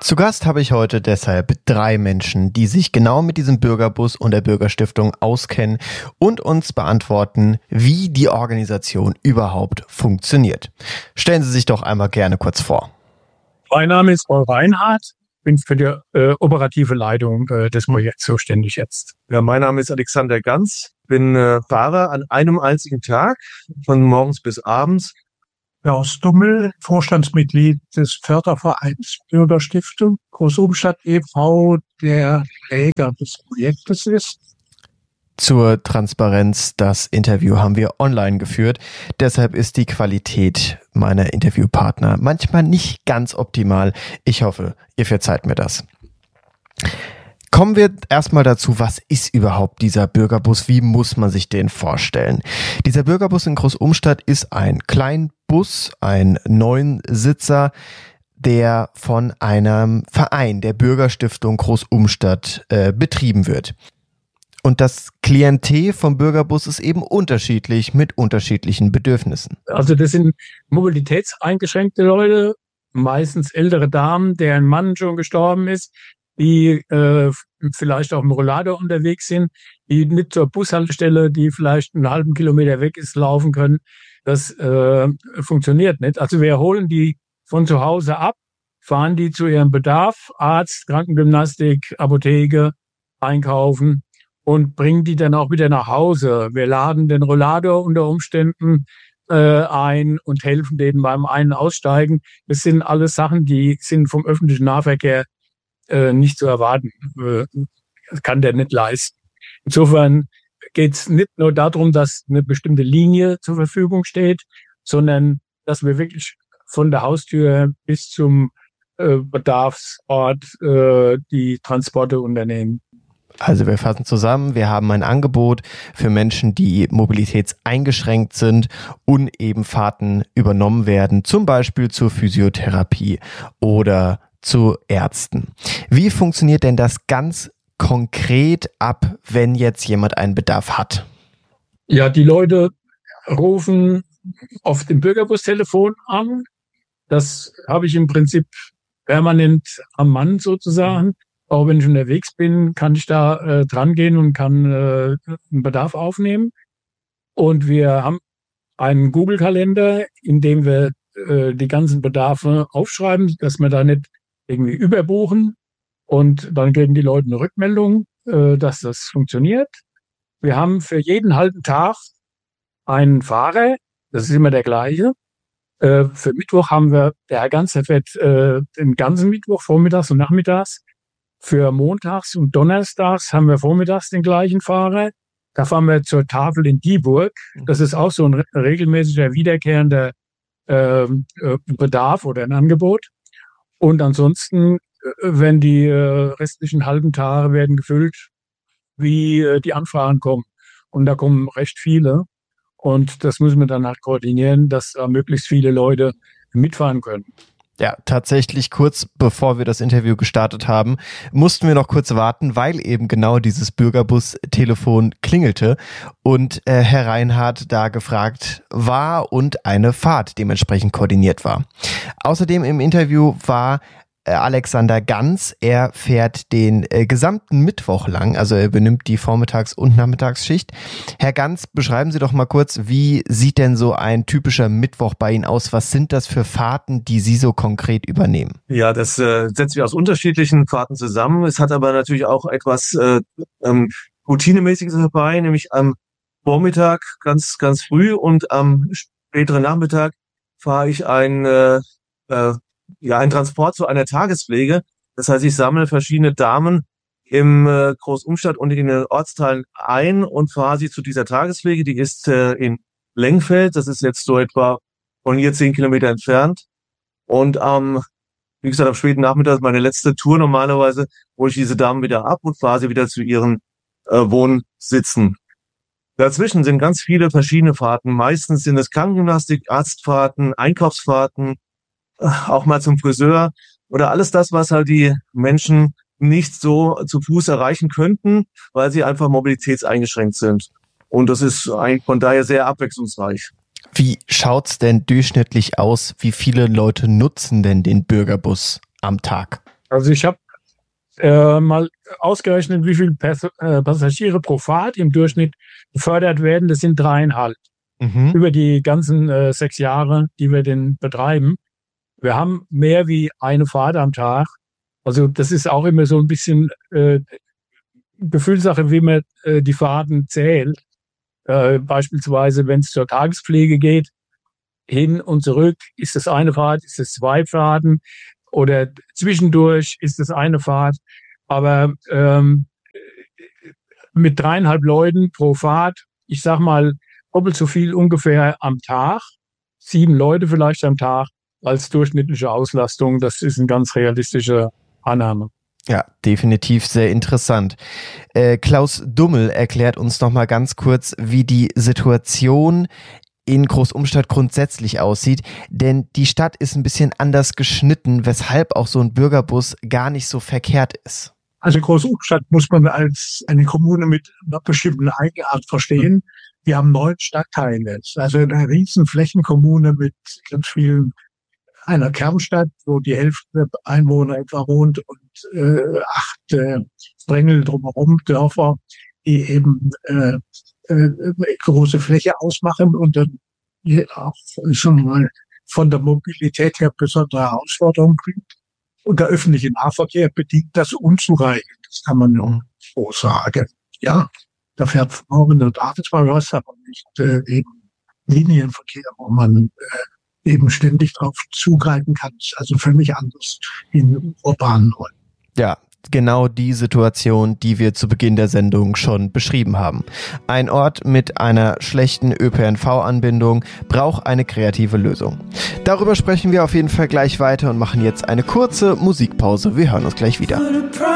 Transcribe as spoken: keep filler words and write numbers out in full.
Zu Gast habe ich heute deshalb drei Menschen, die sich genau mit diesem Bürgerbus und der Bürgerstiftung auskennen und uns beantworten, wie die Organisation überhaupt funktioniert. Stellen Sie sich doch einmal gerne kurz vor. Mein Name ist Paul Reinhardt, bin für die äh, operative Leitung äh, des Projekts zuständig jetzt. Ja, mein Name ist Alexander Ganz, bin äh, Fahrer an einem einzigen Tag, von morgens bis abends. Klaus Dummel, Vorstandsmitglied des Fördervereins Bürgerstiftung Großumstadt e V, der Träger des Projektes ist. Zur Transparenz, das Interview haben wir online geführt. Deshalb ist die Qualität meiner Interviewpartner manchmal nicht ganz optimal. Ich hoffe, ihr verzeiht mir das. Kommen wir erstmal dazu, was ist überhaupt dieser Bürgerbus? Wie muss man sich den vorstellen? Dieser Bürgerbus in Großumstadt ist ein Kleinbus, ein Neunsitzer, der von einem Verein, der Bürgerstiftung Großumstadt, äh, betrieben wird. Und das Klientel vom Bürgerbus ist eben unterschiedlich mit unterschiedlichen Bedürfnissen. Also das sind mobilitätseingeschränkte Leute, meistens ältere Damen, deren Mann schon gestorben ist, die äh, vielleicht auch im Rollator unterwegs sind, die nicht zur Bushaltestelle, die vielleicht einen halben Kilometer weg ist, laufen können. Das äh, funktioniert nicht. Also wir holen die von zu Hause ab, fahren die zu ihrem Bedarf, Arzt, Krankengymnastik, Apotheke, einkaufen und bringen die dann auch wieder nach Hause. Wir laden den Rollator unter Umständen äh, ein und helfen denen beim Ein- und Aussteigen. Das sind alles Sachen, die sind vom öffentlichen Nahverkehr Äh, nicht zu erwarten. Äh, kann der nicht leisten. Insofern geht es nicht nur darum, dass eine bestimmte Linie zur Verfügung steht, sondern dass wir wirklich von der Haustür bis zum äh, Bedarfsort äh, die Transporte unternehmen. Also wir fassen zusammen, wir haben ein Angebot für Menschen, die mobilitätseingeschränkt sind und eben Fahrten übernommen werden, zum Beispiel zur Physiotherapie oder zu Ärzten. Wie funktioniert denn das ganz konkret ab, wenn jetzt jemand einen Bedarf hat? Ja, die Leute rufen auf dem Bürgerbustelefon an. Das habe ich im Prinzip permanent am Mann sozusagen. Auch wenn ich unterwegs bin, kann ich da äh, dran gehen und kann äh, einen Bedarf aufnehmen. Und wir haben einen Google-Kalender, in dem wir äh, die ganzen Bedarfe aufschreiben, dass wir da nicht irgendwie überbuchen, und dann kriegen die Leute eine Rückmeldung, äh, dass das funktioniert. Wir haben für jeden halben Tag einen Fahrer, das ist immer der gleiche. Äh, für Mittwoch haben wir, der Herr Ganz, der fährt äh, den ganzen Mittwoch, vormittags und nachmittags. Für montags und donnerstags haben wir vormittags den gleichen Fahrer. Da fahren wir zur Tafel in Dieburg. Das ist auch so ein regelmäßiger, wiederkehrender äh, Bedarf oder ein Angebot. Und ansonsten, wenn die äh, restlichen halben Tage werden gefüllt, wie äh, die Anfragen kommen. Und da kommen recht viele. Und das müssen wir dann halt koordinieren, dass da möglichst viele Leute mitfahren können. Ja, tatsächlich kurz bevor wir das Interview gestartet haben, mussten wir noch kurz warten, weil eben genau dieses Bürgerbus-Telefon klingelte und äh, Herr Reinhardt da gefragt war und eine Fahrt dementsprechend koordiniert war. Außerdem im Interview war äh, Alexander Ganz. Er fährt den äh, gesamten Mittwoch lang, also er benimmt die Vormittags- und Nachmittagsschicht. Herr Ganz, beschreiben Sie doch mal kurz, wie sieht denn so ein typischer Mittwoch bei Ihnen aus? Was sind das für Fahrten, die Sie so konkret übernehmen? Ja, das äh, setzt sich aus unterschiedlichen Fahrten zusammen. Es hat aber natürlich auch etwas äh, ähm, Routinemäßiges dabei, nämlich am Vormittag ganz ganz früh und am späteren Nachmittag fahre ich ein äh, äh, ja einen Transport zu einer Tagespflege. Das heißt, ich sammle verschiedene Damen im äh, Großumstadt und in den Ortsteilen ein und fahre sie zu dieser Tagespflege. Die ist äh, in Lengfeld. Das ist jetzt so etwa von hier zehn Kilometer entfernt. Und am, ähm, wie gesagt, am späten Nachmittag ist meine letzte Tour. Normalerweise hole ich diese Damen wieder ab und fahre sie wieder zu ihren äh, Wohnsitzen. Dazwischen sind ganz viele verschiedene Fahrten. Meistens sind es Krankengymnastik, Arztfahrten, Einkaufsfahrten, auch mal zum Friseur oder alles das, was halt die Menschen nicht so zu Fuß erreichen könnten, weil sie einfach mobilitätseingeschränkt sind. Und das ist eigentlich von daher sehr abwechslungsreich. Wie schaut's denn durchschnittlich aus? Wie viele Leute nutzen denn den Bürgerbus am Tag? Also ich habe äh, mal ausgerechnet, wie viele Pass- äh, Passagiere pro Fahrt im Durchschnitt befördert werden. Das sind dreieinhalb. Mhm. Über die ganzen äh, sechs Jahre, die wir den betreiben. Wir haben mehr wie eine Fahrt am Tag. Also das ist auch immer so ein bisschen äh, Gefühlssache, wie man äh, die Fahrten zählt. Äh, beispielsweise, wenn es zur Tagespflege geht, hin und zurück, ist das eine Fahrt, ist es zwei Fahrten oder zwischendurch ist es eine Fahrt. Aber ähm, mit dreieinhalb Leuten pro Fahrt, ich sag mal, doppelt so viel ungefähr am Tag, sieben Leute vielleicht am Tag als durchschnittliche Auslastung. Das ist eine ganz realistische Annahme. Ja, definitiv sehr interessant. Äh, Klaus Dummel erklärt uns noch mal ganz kurz, wie die Situation in Großumstadt grundsätzlich aussieht, denn die Stadt ist ein bisschen anders geschnitten, weshalb auch so ein Bürgerbus gar nicht so verkehrt ist. Also Großumstadt muss man als eine Kommune mit einer bestimmten Eigenart verstehen. Wir haben neun Stadtteile, also eine riesen Flächenkommune mit ganz vielen, einer Kernstadt, wo die Hälfte der Einwohner etwa wohnt und äh, acht äh, Sprengel drumherum, Dörfer, die eben äh, äh, große Fläche ausmachen und dann hier auch schon mal von der Mobilität her besondere Herausforderungen bringt. Und der öffentliche Nahverkehr bedingt das unzureichend. Das kann man ja so sagen. Ja, da fährt morgen und abends mal was, aber nicht äh, eben Linienverkehr, wo man äh, eben ständig drauf zugreifen kann. Also völlig anders in urbanen Räumen. Ja, genau die Situation, die wir zu Beginn der Sendung schon beschrieben haben. Ein Ort mit einer schlechten Ö P N V-Anbindung braucht eine kreative Lösung. Darüber sprechen wir auf jeden Fall gleich weiter und machen jetzt eine kurze Musikpause. Wir hören uns gleich wieder.